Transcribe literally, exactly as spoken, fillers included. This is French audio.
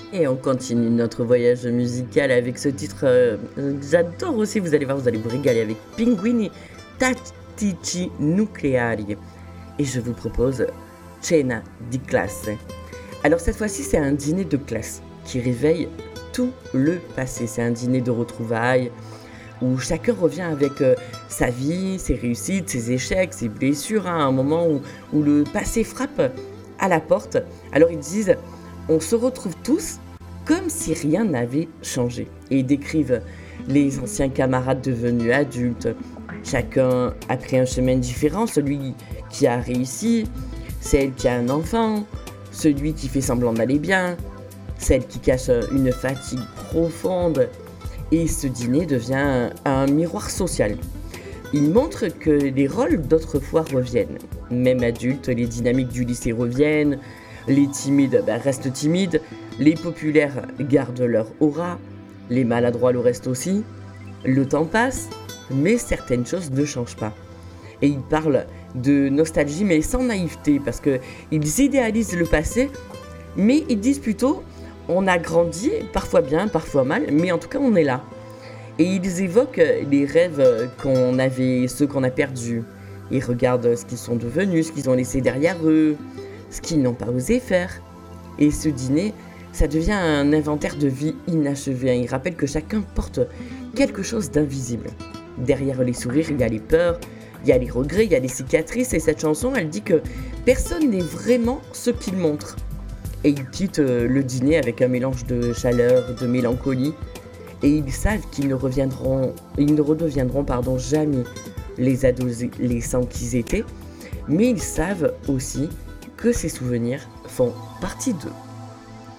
Et on continue notre voyage musical avec ce titre. euh, J'adore aussi, vous allez voir, vous allez vous régaler avec Pinguini Tattici Nucleari. Et je vous propose Cena di classe. Alors cette fois-ci, c'est un dîner de classe qui réveille tout le passé. C'est un dîner de retrouvailles où chacun revient avec euh, sa vie, ses réussites, ses échecs, ses blessures, hein, à un moment où, où le passé frappe à la porte. Alors ils disent, on se retrouve tous comme si rien n'avait changé. Et ils décrivent les anciens camarades devenus adultes. Chacun a pris un chemin différent, celui qui a réussi, celle qui a un enfant, celui qui fait semblant d'aller bien, celle qui cache une fatigue profonde. Et ce dîner devient un miroir social. Il montre que les rôles d'autrefois reviennent. Même adultes, les dynamiques du lycée reviennent, les timides ben, restent timides, les populaires gardent leur aura, les maladroits le restent aussi. Le temps passe, mais certaines choses ne changent pas. Et ils parlent de nostalgie, mais sans naïveté, parce qu'ils idéalisent le passé, mais ils disent plutôt on a grandi, parfois bien, parfois mal, mais en tout cas on est là. Et ils évoquent les rêves qu'on avait, ceux qu'on a perdus. Ils regardent ce qu'ils sont devenus, ce qu'ils ont laissé derrière eux, ce qu'ils n'ont pas osé faire. Et ce dîner, ça devient un inventaire de vie inachevé. Il rappelle que chacun porte quelque chose d'invisible. Derrière les sourires, il y a les peurs, il y a les regrets, il y a les cicatrices. Et cette chanson, elle dit que personne n'est vraiment ce qu'il montre. Et ils quittent le dîner avec un mélange de chaleur, de mélancolie. Et ils savent qu'ils ne reviendront, ils ne redeviendront pardon, jamais les adolescents qu'ils étaient. Mais ils savent aussi que ces souvenirs font partie d'eux.